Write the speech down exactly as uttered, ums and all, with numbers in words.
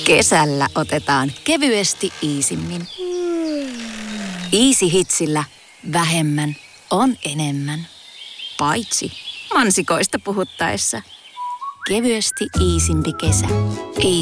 Kesällä otetaan kevyesti iisimmin. Easy Hitsillä vähemmän on enemmän. Paitsi mansikoista puhuttaessa. Kevyesti iisimpi kesä.